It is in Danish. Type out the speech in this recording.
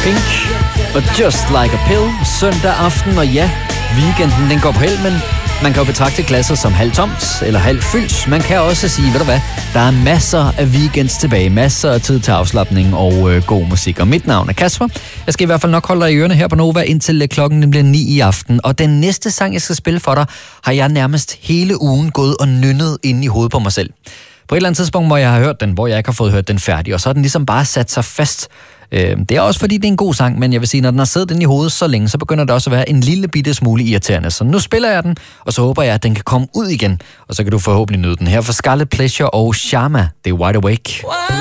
Pink og Just Like a Pill søndag aften, og ja, weekenden den går på held, men man kan jo betragte glasset som halvtomt eller halvfyldt. Man kan også sige, ved du hvad, der er masser af weekends tilbage, masser af tid til afslapning og god musik. Og mit navn er Kasper. Jeg skal i hvert fald nok holde dig i ørerne her på Nova, indtil klokken bliver 9 i aften. Og den næste sang, jeg skal spille for dig, har jeg nærmest hele ugen gået og nynnet inde i hovedet på mig selv. På et eller andet tidspunkt, hvor jeg har hørt den, hvor jeg ikke har fået hørt den færdig, og så har den ligesom bare sat sig fast. Det er også fordi, det er en god sang, men jeg vil sige, når den har siddet inde i hovedet så længe, så begynder det også at være en lille bitte smule irriterende. Så nu spiller jeg den, og så håber jeg, at den kan komme ud igen, og så kan du forhåbentlig nyde den her for Scarlet Pleasure og Sharma, det er Wide Awake.